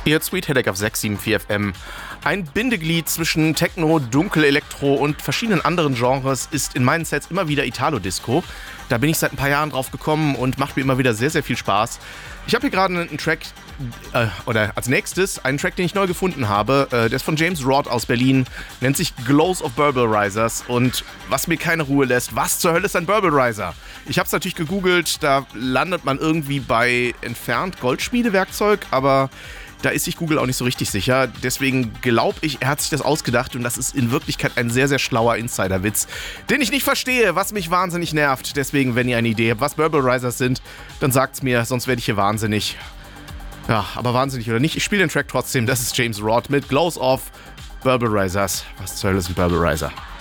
Hier Sweet Headache auf 674 FM. Ein Bindeglied zwischen Techno, Dunkel-Elektro und verschiedenen anderen Genres ist in meinen Sets immer wieder Italo-Disco. Da bin ich seit ein paar Jahren drauf gekommen und macht mir immer wieder sehr, sehr viel Spaß. Ich habe hier gerade einen Track, oder als nächstes einen Track, den ich neu gefunden habe. Der ist von James Rod aus Berlin, nennt sich Glows of Burblrizers. Und was mir keine Ruhe lässt, was zur Hölle ist ein Burblrizer? Ich habe es natürlich gegoogelt, da landet man irgendwie bei entfernt Goldschmiedewerkzeug, aber da ist sich Google auch nicht so richtig sicher. Deswegen glaube ich, er hat sich das ausgedacht und das ist in Wirklichkeit ein sehr, sehr schlauer Insiderwitz, den ich nicht verstehe, was mich wahnsinnig nervt. Deswegen, wenn ihr eine Idee habt, was Burblrizers sind, dann sagt's mir, sonst werde ich hier wahnsinnig. Ja, aber wahnsinnig oder nicht, ich spiele den Track trotzdem. Das ist James Rod mit Glows of Burblrizers. Was zur Hölle ist ein Burblrizer?